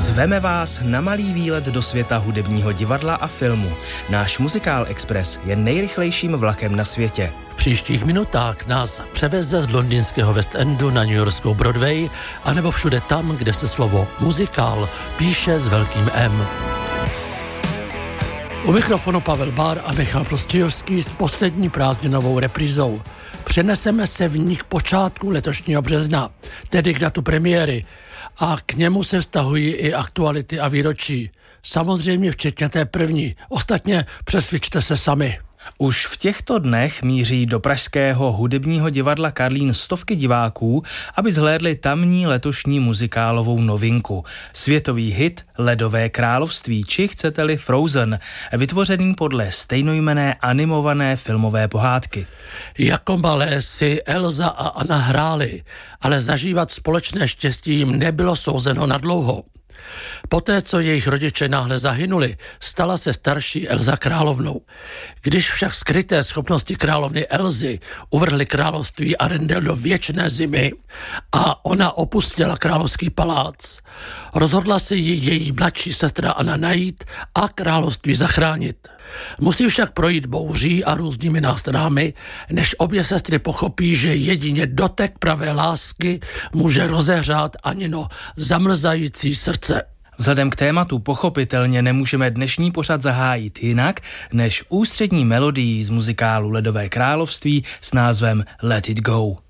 Zveme vás na malý výlet do světa hudebního divadla a filmu. Náš Muzikál Express je nejrychlejším vlakem na světě. V příštích minutách nás převeze z londýnského West Endu na newyorskou Broadway, anebo všude tam, kde se slovo muzikál píše s velkým M. U mikrofonu Pavel Bár a Michal Prostějovský s poslední prázdninovou reprízou. Přeneseme se v ní k počátku letošního března, tedy k datu premiéry, a k němu se vztahují i aktuality a výročí. Samozřejmě včetně té první. Ostatně přesvědčte se sami. Už v těchto dnech míří do pražského hudebního divadla Karlín stovky diváků, aby zhlédli tamní letošní muzikálovou novinku. Světový hit Ledové království, či chcete-li Frozen, vytvořený podle stejnojmenné animované filmové pohádky. Jako malé si Elza a Anna hrály, ale zažívat společné štěstí jim nebylo souzeno na dlouho. Poté, co jejich rodiče náhle zahynuli, stala se starší Elza královnou. Když však skryté schopnosti královny Elzy uvrhly království Arendelle do věčné zimy a ona opustila královský palác, rozhodla se jí její mladší sestra Anna najít a království zachránit. Musí však projít bouří a různými nástrahami, než obě sestry pochopí, že jedině dotek pravé lásky může rozehřát Anino zamrzající srdce. Vzhledem k tématu pochopitelně nemůžeme dnešní pořad zahájit jinak, než ústřední melodií z muzikálu Ledové království s názvem Let It Go.